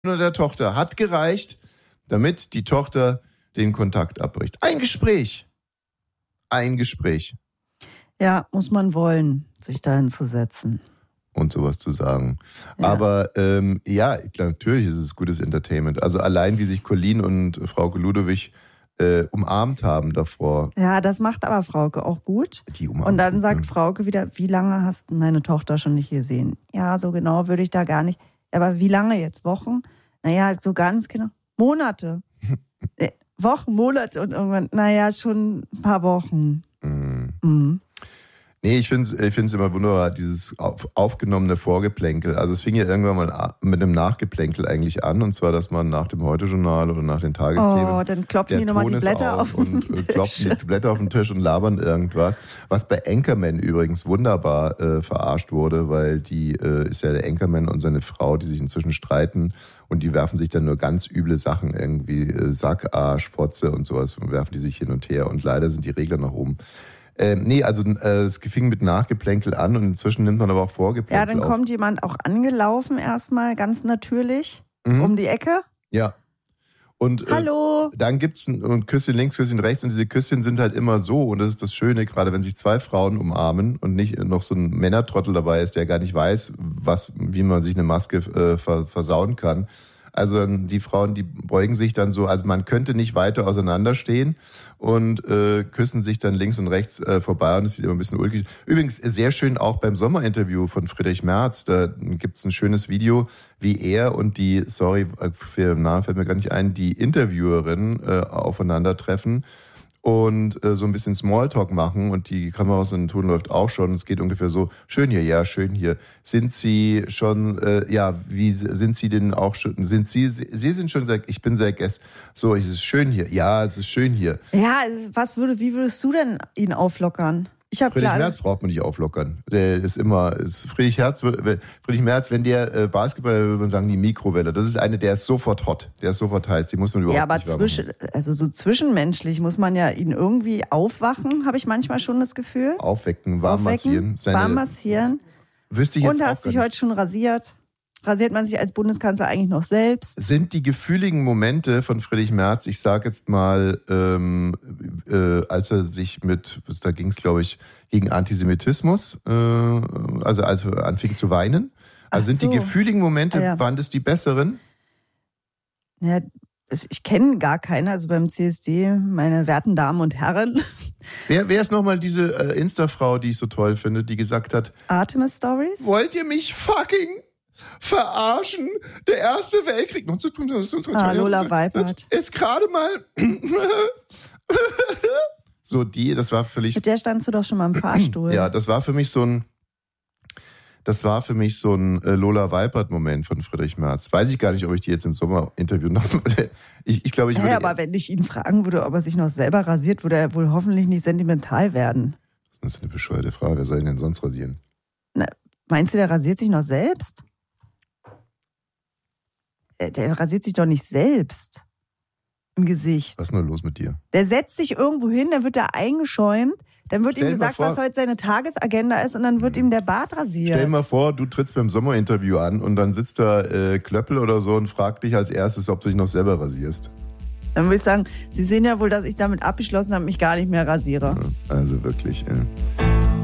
der Tochter hat gereicht, damit die Tochter den Kontakt abbricht. Ein Gespräch. Ja, muss man wollen, sich da hinzusetzen. Und sowas zu sagen. Ja. Aber ja, natürlich ist es gutes Entertainment. Also allein, wie sich Colleen und Frauke Ludowig umarmt haben davor. Ja, das macht aber Frauke auch gut. Die umarmt. Und dann sagt Frauke wieder, wie lange hast du deine Tochter schon nicht gesehen? Ja, so genau würde ich da gar nicht. Aber wie lange jetzt? Wochen? Naja, so ganz genau. Monate. Wochen, Monate und irgendwann, naja, schon ein paar Wochen. Mhm. Nee, ich find's immer wunderbar, dieses aufgenommene Vorgeplänkel. Also es fing ja irgendwann mal mit einem Nachgeplänkel eigentlich an. Und zwar, dass man nach dem Heute-Journal oder nach den Tagesthemen... Oh, dann klopfen die nochmal die Blätter auf den Tisch. Klopfen die Blätter auf den Tisch und labern irgendwas. Was bei Anchorman übrigens wunderbar verarscht wurde, weil die ist ja der Anchorman und seine Frau, die sich inzwischen streiten. Und die werfen sich dann nur ganz üble Sachen, irgendwie Sack, Arsch, Fotze und sowas. Und werfen die sich hin und her. Und leider sind die Regler nach oben. Nee, also es fing mit Nachgeplänkel an und inzwischen nimmt man aber auch Vorgeplänkel Ja, dann kommt jemand auch angelaufen erstmal, ganz natürlich, um die Ecke. Ja. Und hallo. Dann gibt's ein Küsschen links, Küsschen rechts und diese Küsschen sind halt immer so und das ist das Schöne, gerade wenn sich zwei Frauen umarmen und nicht noch so ein Männertrottel dabei ist, der gar nicht weiß, wie man sich eine Maske versauen kann. Also die Frauen, die beugen sich dann so, also man könnte nicht weiter auseinanderstehen und küssen sich dann links und rechts vorbei und es sieht immer ein bisschen ulkig. Übrigens sehr schön auch beim Sommerinterview von Friedrich Merz, da gibt's ein schönes Video, wie er und die, für den Namen fällt mir gar nicht ein, die Interviewerin aufeinandertreffen und so ein bisschen Smalltalk machen und die Kamera aus dem Ton läuft auch schon. Es geht ungefähr so, schön hier, ja, schön hier. Sind Sie schon, wie sind Sie denn auch schon, Sie sind schon sehr, ich bin sehr so, es ist schön hier. Ja, es ist schön hier. Ja, wie würdest du denn ihn auflockern? Friedrich Merz braucht man nicht auflockern. Der ist immer, Friedrich Merz, wenn der Basketball, würde man sagen, die Mikrowelle. Das ist eine, der ist sofort hot. Der ist sofort heiß. Die muss man überhaupt nicht warm machen. So zwischenmenschlich muss man ja ihn irgendwie aufwachen, habe ich manchmal schon das Gefühl. Aufwecken, warm massieren. Warm massieren. Wüsste ich jetzt Und hast dich heute schon rasiert? Rasiert man sich als Bundeskanzler eigentlich noch selbst? Sind die gefühligen Momente von Friedrich Merz, ich sage jetzt mal, als er sich da ging es glaube ich gegen Antisemitismus, also als er anfing zu weinen. Also sind die gefühligen Momente, waren das die besseren? Ja, ich kenne gar keine, also beim CSD, meine werten Damen und Herren. Wer ist nochmal diese Insta-Frau, die ich so toll finde, die gesagt hat, Artemis Stories? Wollt ihr mich fucking verarschen? Der Erste Weltkrieg. Lola Weipert. Ist gerade mal. So das war völlig. Mit der standst du doch schon mal im Fahrstuhl. Ja, das war für mich so ein Lola Weipert-Moment von Friedrich Merz. Weiß ich gar nicht, ob ich die jetzt im Sommerinterview noch. Ich glaube, ich würde. Ja, aber wenn ich ihn fragen würde, ob er sich noch selber rasiert, würde er wohl hoffentlich nicht sentimental werden. Das ist eine bescheuerte Frage. Wer soll ihn denn sonst rasieren? Na, meinst du, der rasiert sich noch selbst? Der rasiert sich doch nicht selbst im Gesicht. Was ist nur los mit dir? Der setzt sich irgendwo hin, dann wird er eingeschäumt, dann wird ihm gesagt, was heute seine Tagesagenda ist und dann wird ihm der Bart rasiert. Stell dir mal vor, du trittst beim Sommerinterview an und dann sitzt da Klöppel oder so und fragt dich als erstes, ob du dich noch selber rasierst. Dann würde ich sagen, Sie sehen ja wohl, dass ich damit abgeschlossen habe, mich gar nicht mehr rasiere. Also wirklich, ja.